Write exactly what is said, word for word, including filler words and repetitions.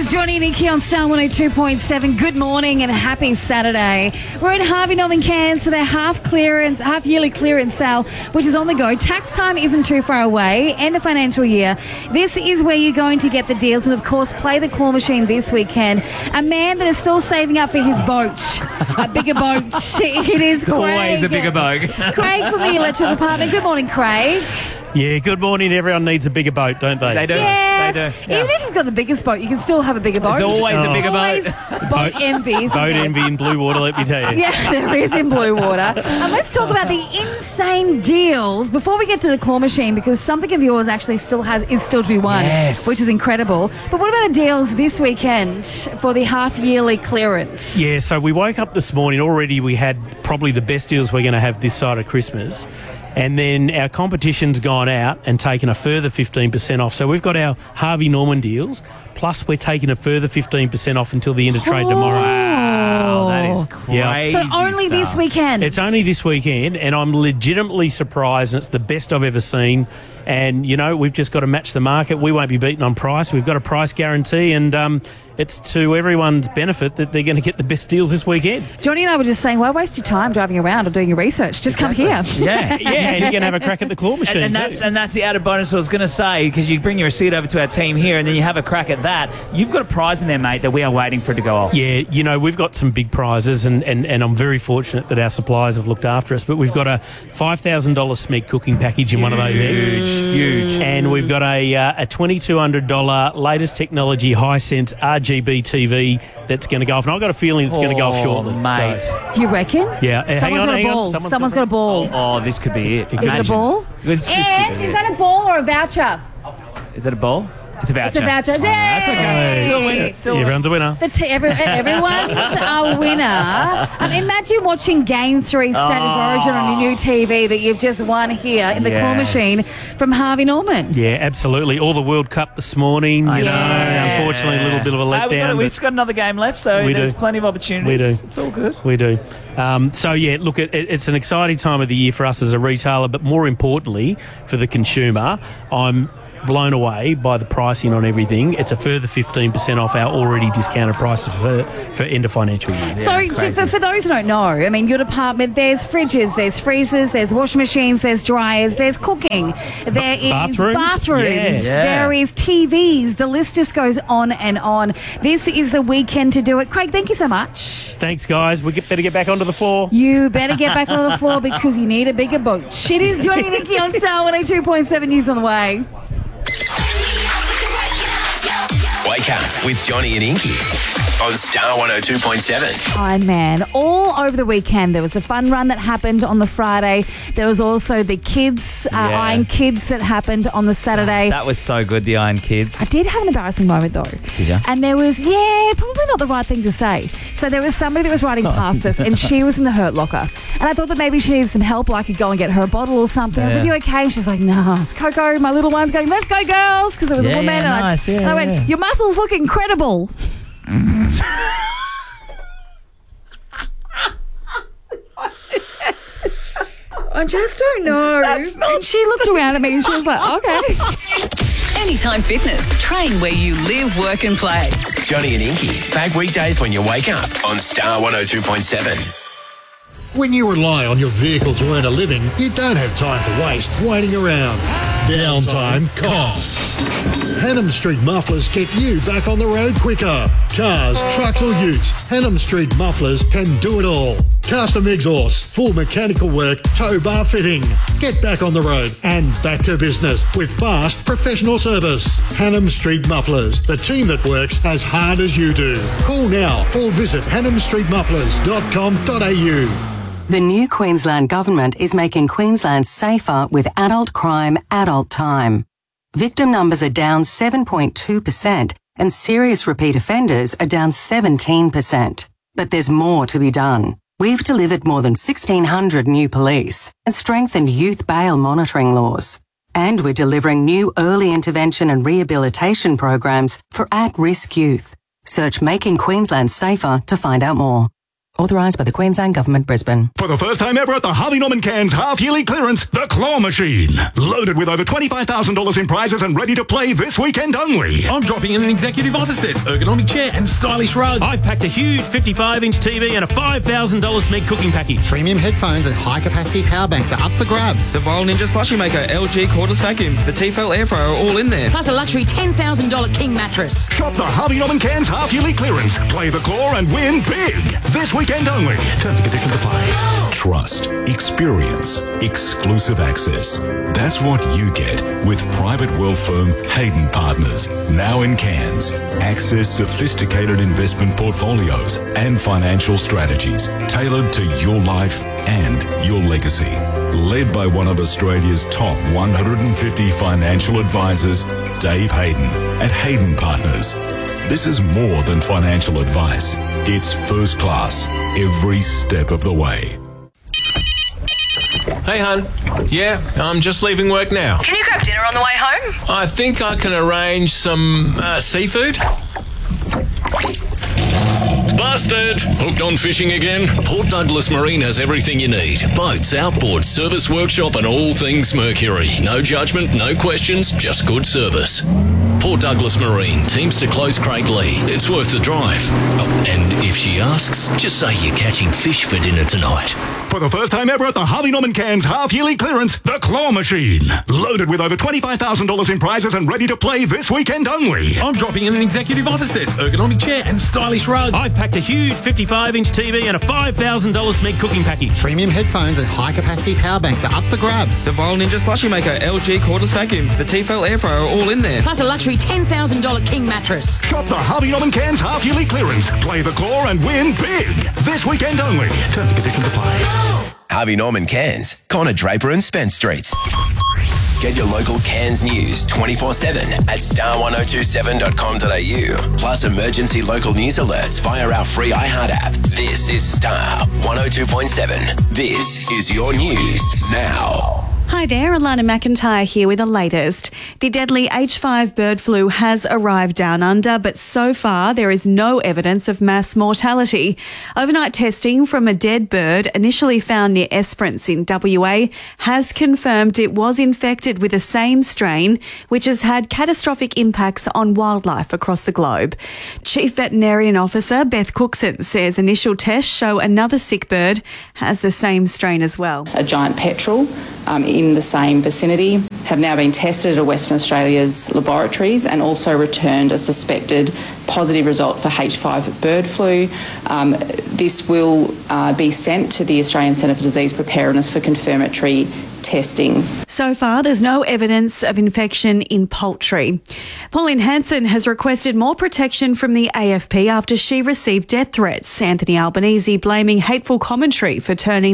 is Johnny and Nikki on Star one oh two point seven. Good morning and happy Saturday. We're at Harvey Norman Cairns for their half clearance, half yearly clearance sale, which is on the go. Tax time isn't too far away. End of financial year. This is where you're going to get the deals, and of course, play the claw machine this weekend. A man that is still saving up for his boat, a bigger boat. It is Craig. Always a bigger boat. Craig from the electrical department. Good morning, Craig. Yeah, good morning. Everyone needs a bigger boat, don't they? They do. Yes. They do. Yeah. Even if you've got the biggest boat, you can still have a bigger boat. There's always Oh. a bigger Always boat. boat envy. isn't Boat there? envy in blue water, let me tell you. Yeah, there is in blue water. And let's talk about the insane deals before we get to the claw machine, because something of yours actually still has is still to be won, Yes. which is incredible. But what about the deals this weekend for the half yearly clearance? Yeah, so we woke up this morning. Already we had probably the best deals we're going to have this side of Christmas. And then our competition's gone out and taken a further fifteen percent off. So we've got our Harvey Norman deals, plus we're taking a further fifteen percent off until the end of trade tomorrow. Wow, that is crazy. Yeah. So only this stuff. weekend. It's only this weekend, and I'm legitimately surprised, and it's the best I've ever seen. And, you know, we've just got to match the market. We won't be beaten on price. We've got a price guarantee, and um, it's to everyone's benefit that they're going to get the best deals this weekend. Johnny and I were just saying, why waste your time driving around or doing your research? Just come here. Yeah. Yeah, and you can have a crack at the claw machine. And, and too. that's and that's the added bonus I was going to say, because you bring your receipt over to our team here and then you have a crack at that. You've got a prize in there, mate, that we are waiting for it to go off. Yeah, you know, we've got some big prizes, and, and, and I'm very fortunate that our suppliers have looked after us. But we've got a five thousand dollars Smeg cooking package in one of those eggs. Huge. And we've got a uh, a twenty-two hundred dollars latest technology Hisense R G B T V that's going to go off. And I've got a feeling it's going to go off Oh, shortly. mate. So, You reckon? yeah, uh, hang Someone's on, got a hang ball. on. Someone's, Someone's got a ball. Oh, this could be it. Is it a ball? This, this And could be is it. that a ball or a voucher? Is that a ball? It's a voucher. It's a voucher. Oh, that's okay. Still a winner. Yay! Still a winner. Everyone's a winner. The t- every, everyone's a winner. Um, imagine watching Game three State of Origin on your new T V that you've just won here in the claw Yes. machine from Harvey Norman. Yeah, absolutely. All the World Cup this morning, you know, Yeah. unfortunately a little bit of a Uh, we've, got, letdown. we've but- just got another game left, so We there's do. plenty of opportunities. We do. It's all good. We do. Um, so, yeah, look, it, it, it's an exciting time of the year for us as a retailer, but more importantly for the consumer, I'm blown away by the pricing on everything. It's a further fifteen percent off our already discounted prices for, for end of financial year. So, crazy. for, for those who don't know, I mean, your department, there's fridges, there's freezers, there's washing machines, there's dryers, there's cooking, there is bathrooms? bathrooms, Yeah. Yeah. there is T Vs. The list just goes on and on. This is the weekend to do it. Craig, thank you so much. Thanks, guys. We get, better get back onto the floor. You better get back on the floor because you need a bigger boat. It is Johnny Nikki on Star one oh two point seven News on the way. Wake up with Johnny and Inky on Star one oh two point seven. Iron Man. All over the weekend, there was a fun run that happened on the Friday. There was also the kids, uh, Yeah. Iron Kids that happened on the Saturday. That was so good, the Iron Kids. I did have an embarrassing moment though. Did ya? And there was, yeah, probably not the right thing to say. So there was somebody that was riding Oh, past us and she was in the hurt locker. And I thought that maybe she needed some help or I could go and get her a bottle or something. I was Yeah. like, you okay? And she's like, no. Coco, my little one's going, let's go girls, because it was Yeah, a woman. yeah, and nice. I, Yeah, and I went, yeah. your muscles look incredible. I just don't know. And she looked around at me and she was like, okay. Anytime Fitness. Train where you live, work and play. Johnny and Inky, back weekdays when you wake up on Star one oh two point seven. When you rely on your vehicle to earn a living, you don't have time to waste waiting around. Downtime costs. Hannam Street Mufflers get you back on the road quicker. Cars, trucks or utes, Hannam Street Mufflers can do it all. Custom exhaust, full mechanical work, tow bar fitting. Get back on the road and back to business with fast professional service. Hannam Street Mufflers, the team that works as hard as you do. Call now or visit hannam street mufflers dot com dot a u. The new Queensland Government is making Queensland safer with adult crime, adult time. Victim numbers are down seven point two percent and serious repeat offenders are down seventeen percent. But there's more to be done. We've delivered more than sixteen hundred new police and strengthened youth bail monitoring laws. And we're delivering new early intervention and rehabilitation programs for at-risk youth. Search Making Queensland Safer to find out more. Authorised by the Queensland Government, Brisbane. For the first time ever at the Harvey Norman Cairns half-yearly clearance, the Claw Machine. Loaded with over twenty-five thousand dollars in prizes and ready to play this weekend only. I'm dropping in an executive office desk, ergonomic chair and stylish rug. I've packed a huge fifty-five inch T V and a five thousand dollars Smeg cooking package. Premium headphones and high-capacity power banks are up for grabs. The Vile Ninja Slushy Maker, L G cordless vacuum, the Tefal air fryer are all in there. Plus a luxury ten thousand dollars King mattress. Shop the Harvey Norman Cairns half-yearly clearance. Play the Claw and win big. This weekend only. Terms and conditions apply. Trust, experience, exclusive access. That's what you get with private wealth firm Hayden Partners. Now in Cairns. Access sophisticated investment portfolios and financial strategies tailored to your life and your legacy. Led by one of Australia's top one hundred fifty financial advisors, Dave Hayden at Hayden Partners. This is more than financial advice. It's first class every step of the way. Hey, hun. Yeah, I'm just leaving work now. Can you grab dinner on the way home? I think I can arrange some uh, seafood. Busted! Hooked on fishing again? Port Douglas Marine has everything you need. Boats, outboard, service workshop and all things Mercury. No judgment, no questions, just good service. Port Douglas Marine, teams to close Craig Lee. It's worth the drive. Oh, and if she asks, just say you're catching fish for dinner tonight. For the first time ever at the Harvey Norman Cairns half-yearly clearance, the Claw Machine. Loaded with over twenty-five thousand dollars in prizes and ready to play this weekend only. I'm dropping in an executive office desk, ergonomic chair and stylish rug. I've packed a huge fifty-five inch T V and a five thousand dollars Smeg cooking package. Premium headphones and high-capacity power banks are up for grabs. The Vile Ninja Slushy Maker, L G cordless vacuum, the Tefal air fryer are all in there. Plus a luxury ten thousand dollars King mattress. Shop the Harvey Norman Cairns half-yearly clearance. Play the Claw and win big. This weekend only. Terms and conditions apply. Harvey Norman Cairns, Connor Draper and Spence Streets. Get your local Cairns news twenty-four seven at star one oh two seven dot com dot a u. Plus emergency local news alerts via our free iHeart app. This is Star one oh two point seven. This is your news now. Hi there, Alana McIntyre here with the latest. The deadly H five bird flu has arrived down under, but so far there is no evidence of mass mortality. Overnight testing from a dead bird initially found near Esperance in W A has confirmed it was infected with the same strain, which has had catastrophic impacts on wildlife across the globe. Chief Veterinarian Officer Beth Cookson says initial tests show another sick bird has the same strain as well. A giant petrel um, in the same vicinity have now been tested at Western Australia's laboratories and also returned a suspected positive result for H five bird flu. Um, this will uh, be sent to the Australian Centre for Disease Preparedness for confirmatory testing. So far, there's no evidence of infection in poultry. Pauline Hanson has requested more protection from the A F P after she received death threats. Anthony Albanese blaming hateful commentary for turning